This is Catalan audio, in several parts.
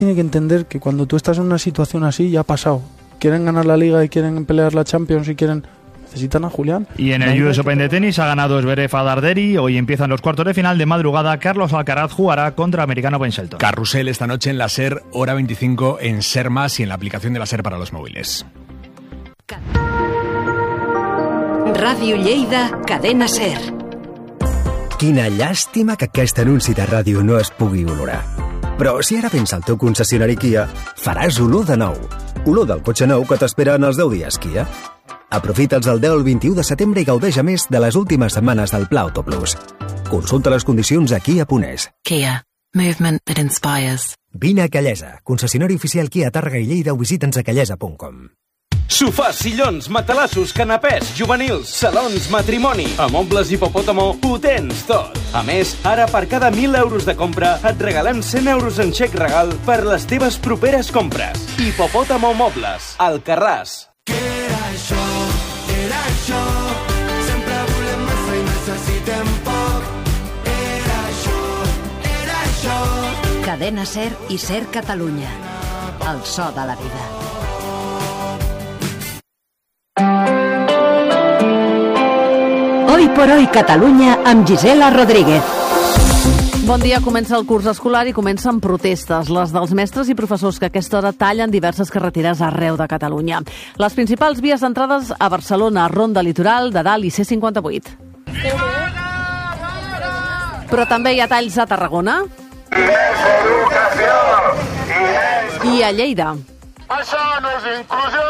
Tiene que entender que cuando tú estás en una situación así, ya ha pasado. Quieren ganar la Liga y quieren pelear la Champions y necesitan a Julián. Y en el US Open de tenis ha ganado Zverev a Darderi. Hoy empiezan los cuartos de final. De madrugada, Carlos Alcaraz jugará contra americano Ben Shelton. Carrusel esta noche en la SER, hora 25 en SER Más y en la aplicación de la SER para los móviles. Ràdio Lleida, cadena SER. Quina llàstima que aquest anunci de ràdio no es pugui olorar. Però si ara vens al teu concessionari Kia, faràs olor de nou. Olor del cotxe nou que t'espera en els 10 dies Kia. Aprofita'ls el 10 al 21 de setembre i gaudeix a més de les últimes setmanes del Pla Auto Plus. Consulta les condicions a Kia.es. Kia. Movement that inspires. Vine a Callesa, concessionari oficial Kia Tàrrega i Lleida, o visita'ns a callesa.com. Sofàs, sillons, matalassos, canapès, juvenils, salons, matrimoni. A Mobles Hipopòtamo ho tens tot. A més, ara per cada 1.000 euros de compra et regalem 100 euros en xec regal per les teves properes compres. Hipopòtamo Mobles, Alcarràs. Què era això? Era això. Sempre volem massa i necessitem poc. Era això. Era això. Cadena SER i SER Catalunya. El so de la vida. Hoy por hoy Catalunya amb Gisela Rodríguez. Bon dia, comença el curs escolar i comencen protestes, les dels mestres i professors que a aquesta hora tallen diverses carreteres arreu de Catalunya. Les principals vies d'entrades a Barcelona, Ronda Litoral, de Dalt i C58. Però també hi ha talls a Tarragona i a Lleida. Això no és inclusió!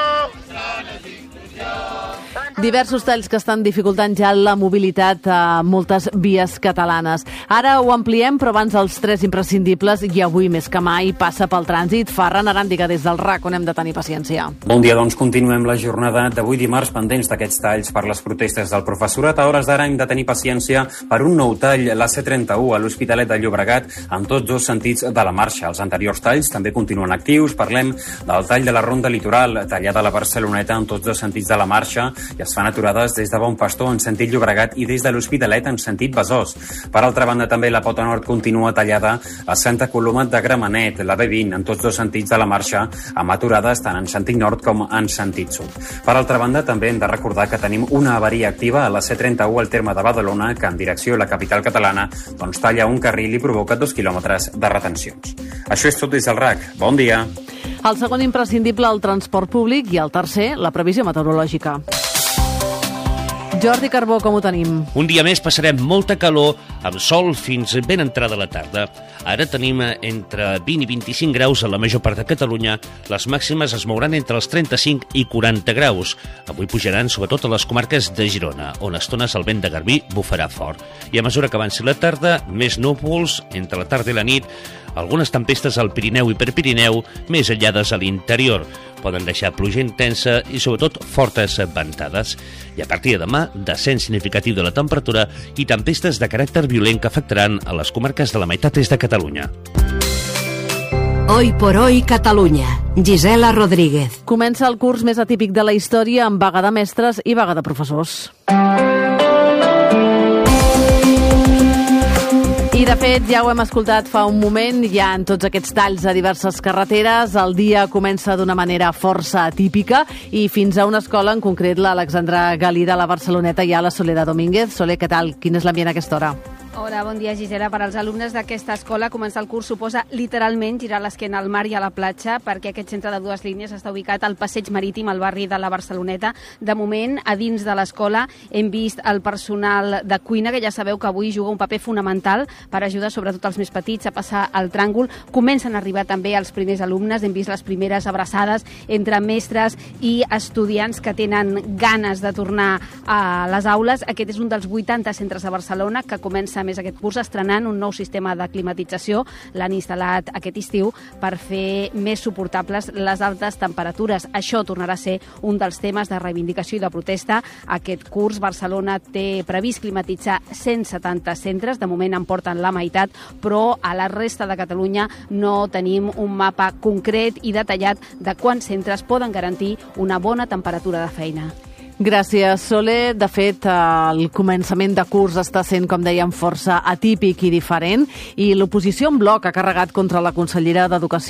Diversos talls que estan dificultant ja la mobilitat a moltes vies catalanes. Ara ho ampliem, però abans els tres imprescindibles, i avui més que mai passa pel trànsit. Ferran Aràndiga, des del RAC, on hem de tenir paciència. Bon dia, doncs continuem la jornada d'avui dimarts pendents d'aquests talls per les protestes del professorat. A hores d'ara hem de tenir paciència per un nou tall, la C31 a l'Hospitalet de Llobregat, en tots dos sentits de la marxa. Els anteriors talls també continuen actius. Parlem del tall de la Ronda Litoral, tallada a la Barceloneta en tots dos sentits de la marxa, i es fan aturades des de Bon Pastor en sentit Llobregat i des de l'Hospitalet en sentit Besòs. Per altra banda, també la Pota Nord continua tallada a Santa Coloma de Gramenet, la B20 en tots dos sentits de la marxa, amb aturades tant en sentit nord com en sentit sud. Per altra banda, també hem de recordar que tenim una avaria activa a la C31 al terme de Badalona, que en direcció a la capital catalana doncs talla un carril i provoca 2 quilòmetres de retencions. Això és tot des del RAC. Bon dia. El segon imprescindible, el transport públic, i el tercer, la previsió meteorològica. Jordi Carbó, com ho tenim? Un dia més passarem molta calor, amb sol fins ben entrada la tarda. Ara tenim entre 20 i 25 graus a la major part de Catalunya. Les màximes es mouran entre els 35 i 40 graus. Avui pujaran sobretot a les comarques de Girona, on a estones el vent de Garbí bufarà fort. I a mesura que avanci la tarda, més núvols entre la tarda i la nit, algunes tempestes al Pirineu i Prepirineu, més aïllades a l'interior. Poden deixar pluja intensa i, sobretot, fortes ventades. I a partir de demà, descens significatiu de la temperatura i tempestes de caràcter violent que afectaran a les comarques de la meitat est de Catalunya. Hoy por hoy Catalunya. Gisela Rodríguez. Comença el curs més atípic de la història amb vaga de mestres i vaga de professors. I, de fet, ja ho hem escoltat fa un moment, ja en tots aquests talls a diverses carreteres, el dia comença d'una manera força atípica i fins a una escola, en concret l'Alexandra Galí de la Barceloneta, hi ha la Soledad Domínguez. Sole, què tal? Quin és l'ambient a aquesta hora? Hola, bon dia, Gisela. Per als alumnes d'aquesta escola, començar el curs suposa literalment girar l'esquena al mar i a la platja, perquè aquest centre de dues línies està ubicat al passeig marítim, al barri de la Barceloneta. De moment, a dins de l'escola hem vist el personal de cuina, que ja sabeu que avui juga un paper fonamental per ajudar sobretot els més petits a passar el tràngol. Comencen a arribar també els primers alumnes, hem vist les primeres abraçades entre mestres i estudiants que tenen ganes de tornar a les aules. Aquest és un dels 80 centres de Barcelona que comença més aquest curs estrenant un nou sistema de climatització. L'han instal·lat aquest estiu per fer més suportables les altes temperatures. Això tornarà a ser un dels temes de reivindicació i de protesta. Aquest curs Barcelona té previst climatitzar 170 centres, de moment en porten la meitat, però a la resta de Catalunya no tenim un mapa concret i detallat de quants centres poden garantir una bona temperatura de feina. Gràcies, Sole. De fet, el començament de curs està sent, com dèiem, força atípic i diferent, i l'oposició en bloc ha carregat contra la consellera d'Educació